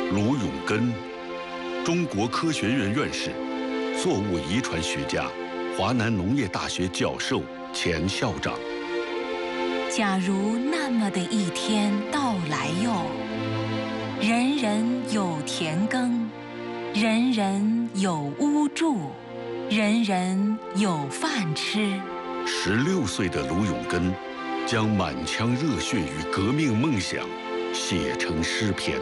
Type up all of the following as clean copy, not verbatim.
卢永根，中国科学院院士，作物遗传学家，华南农业大学教授、前校长。 假如那么的一天到来哟，人人有田耕，人人有屋住，人人有饭吃。 16岁的卢永根，将满腔热血与革命梦想写成诗篇。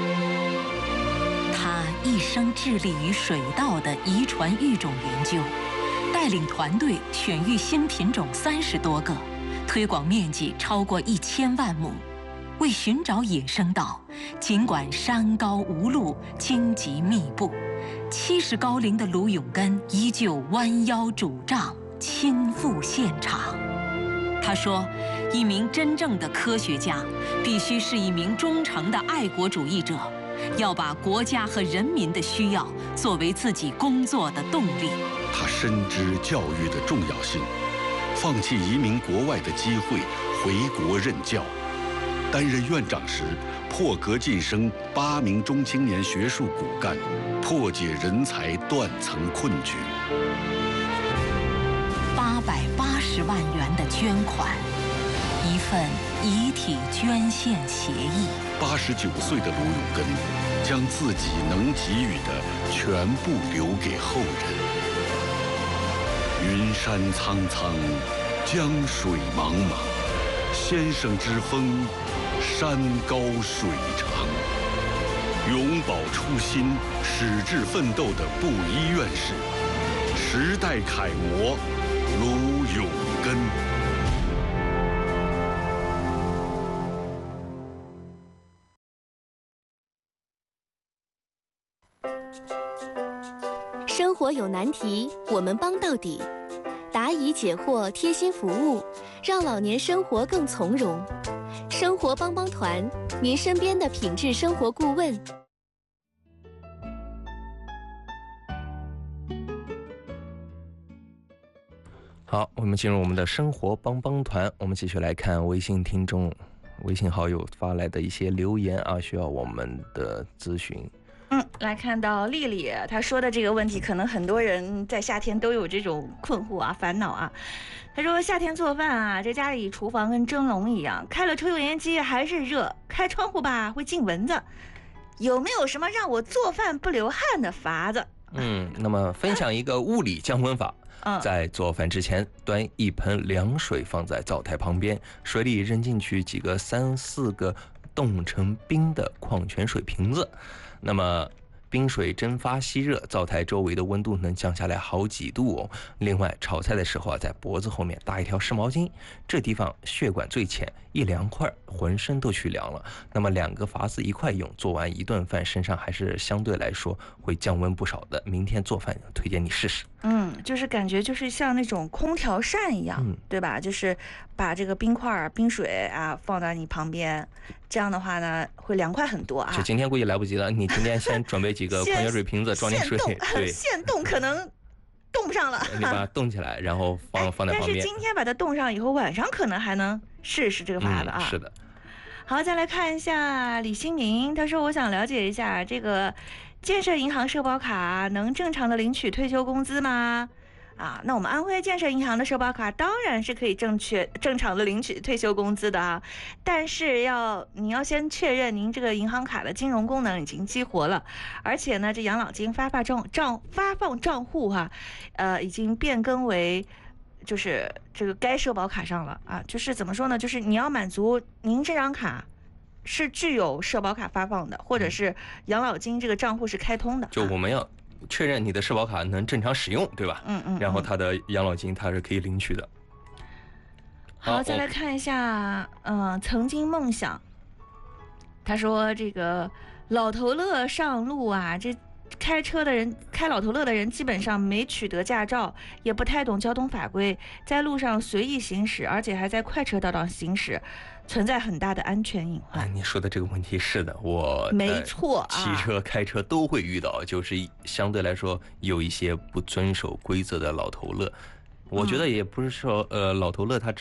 他一生致力于水稻的遗传育种研究，带领团队选育新品种30多个，推广面积超过1000万亩。为寻找野生稻，尽管山高无路，荆棘密布，70高龄的卢永根依旧弯腰拄杖，亲赴现场。他说，一名真正的科学家必须是一名忠诚的爱国主义者，要把国家和人民的需要作为自己工作的动力。 他深知教育的重要性，放弃移民国外的机会，回国任教。担任院长时，破格晋升8名中青年学术骨干，破解人才断层困局。 880万元的捐款，一份遗体捐献协议。 89岁的卢永根，将自己能给予的全部留给后人。云山苍苍，江水茫茫，先生之风，山高水长。永葆初心，矢志奋斗的布衣院士，时代楷模卢永根。 生活有难题，我们帮到底。答疑解惑，贴心服务，让老年生活更从容。生活帮帮团，您身边的品质生活顾问。 好，我们进入我们的生活帮帮团，我们继续来看微信听众、微信好友发来的一些留言啊，需要我们的咨询。 来看到丽丽她说的这个问题，可能很多人在夏天都有这种困惑啊、烦恼啊。她说夏天做饭啊，这家里厨房跟蒸笼一样，开了抽油烟机还是热，开窗户吧会进蚊子。有没有什么让我做饭不流汗的法子？ 那么分享一个物理降温法。在做饭之前，端一盆凉水放在灶台旁边，水里扔进去几个3、4个冻成冰的矿泉水瓶子。那么冰水蒸发吸热，灶台周围的温度能降下来好几度哦。另外，炒菜的时候在脖子后面搭一条湿毛巾，这地方血管最浅，一凉快，浑身都去凉了。那么2个法子一块用，做完一顿饭，身上还是相对来说会降温不少的。明天做饭推荐你试试。 就是感觉就是像那种空调扇一样，对吧？就是把这个冰块、冰水啊放在你旁边，这样的话呢会凉快很多啊。 就今天估计来不及了，你今天先准备几个矿泉水瓶子，装点水。 对，现冻可能冻不上了， 你把它冻起来，然后放在旁边。 但是今天把它冻上以后，晚上可能还能试试这个法子啊。 是的。 好，再来看一下李新明，他说我想了解一下这个建设银行社保卡能正常的领取退休工资吗？那我们安徽建设银行的社保卡当然是可以正常的领取退休工资的啊，但是你要先确认您这个银行卡的金融功能已经激活了，而且呢，这养老金发放账户已经变更为就是这个该社保卡上了啊，就是怎么说呢？就是你要满足您这张卡是具有社保卡发放的，或者是养老金这个账户是开通的， 就我们要确认你的社保卡能正常使用，对吧？然后他的养老金他是可以领取的。 好，再来看一下，曾经梦想，他说这个老头乐上路啊，这开老头乐的人基本上没取得驾照，也不太懂交通法规，在路上随意行驶，而且还在快车道上行驶，存在很大的安全隐患。 你说的这个问题是的，我没错， 骑车开车都会遇到，就是相对来说有一些不遵守规则的老头乐。我觉得也不是说老头乐他只是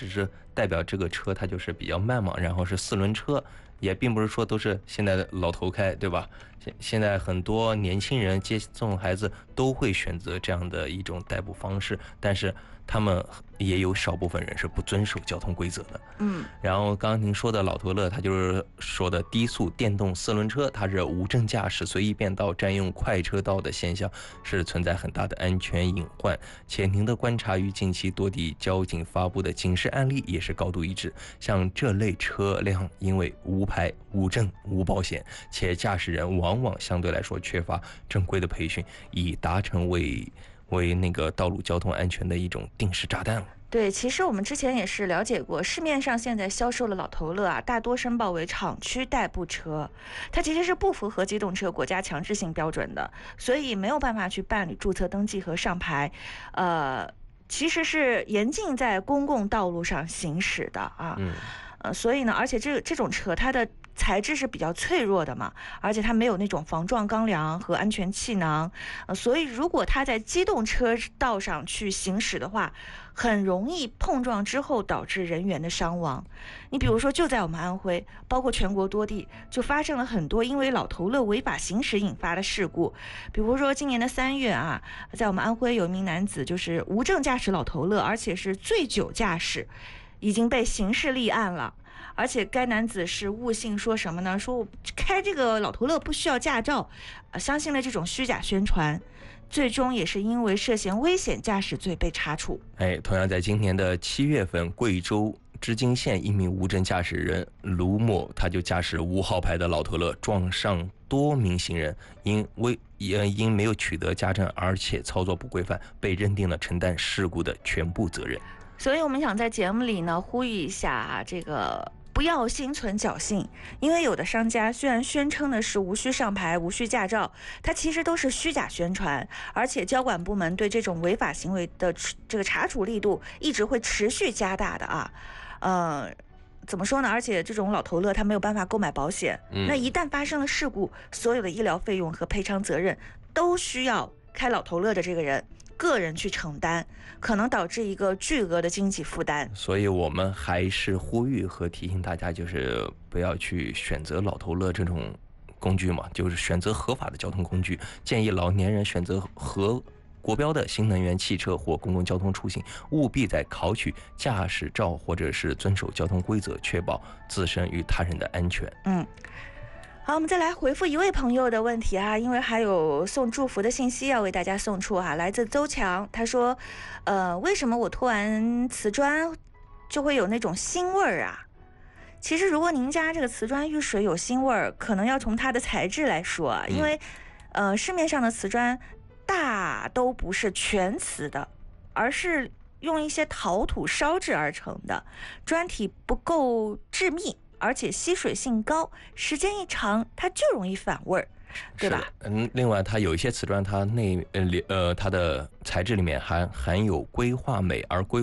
代表这个车它就是比较慢嘛，然后是4轮车，也并不是说都是现在的老头开，对吧？现在很多年轻人接送孩子都会选择这样的一种代步方式，但是他们也有少部分人是不遵守交通规则的。然后刚刚您说的老头乐，它就是说的低速电动4轮车，它是无证驾驶、随意变道、占用快车道的现象，是存在很大的安全隐患。且您的观察与近期多地交警发布的警示案例也是高度一致。像这类车辆，因为无牌、无证、无保险，且驾驶人往往相对来说缺乏正规的培训，以达成为那个道路交通安全的一种定时炸弹了。 对，其实我们之前也是了解过，市面上现在销售的老头乐啊，大多申报为厂区代步车，它其实是不符合机动车国家强制性标准的，所以没有办法去办理注册登记和上牌，其实是严禁在公共道路上行驶的啊。所以呢，而且这种车它的材质是比较脆弱的嘛，而且它没有那种防撞钢梁和安全气囊，所以如果它在机动车道上去行驶的话，很容易碰撞之后导致人员的伤亡。你比如说，就在我们安徽，包括全国多地，就发生了很多因为老头乐违法行驶引发的事故。比如说今年的3月啊，在我们安徽有一名男子就是无证驾驶老头乐，而且是醉酒驾驶，已经被刑事立案了。而且该男子是误信说什么呢？说我开这个老头乐不需要驾照，相信了这种虚假宣传，最终也是因为涉嫌危险驾驶罪被查处。 同样在今年的7月份，贵州织金县一名无证驾驶人卢某，他就驾驶5号牌的老头乐撞上多名行人，因没有取得驾证，而且操作不规范，被认定了承担事故的全部责任。 所以我们想在节目里呢呼吁一下这个不要心存侥幸，因为有的商家虽然宣称的是无需上牌、无需驾照，它其实都是虚假宣传，而且交管部门对这种违法行为的这个查处力度一直会持续加大的啊。怎么说呢？而且这种老头乐他没有办法购买保险，那一旦发生了事故，所有的医疗费用和赔偿责任都需要开老头乐的这个人个人去承担，可能导致一个巨额的经济负担。 所以我们还是呼吁和提醒大家，就是不要去选择老头乐这种工具嘛，就是选择合法的交通工具。建议老年人选择合国标的新能源汽车或公共交通出行，务必在考取驾驶照或者是遵守交通规则，确保自身与他人的安全。 好，我们再来回复一位朋友的问题啊，因为还有送祝福的信息要为大家送出啊，来自邹强，他说，为什么我拖完瓷砖就会有那种腥味儿啊？其实如果您家这个瓷砖遇水有腥味儿，可能要从它的材质来说啊，因为市面上的瓷砖大都不是全瓷的，而是用一些陶土烧制而成的，砖体不够致密，而且吸水性高，时间一长它就容易反味儿，对吧？ 另外它有一些瓷砖，它的材质里面含有硅化镁，而硅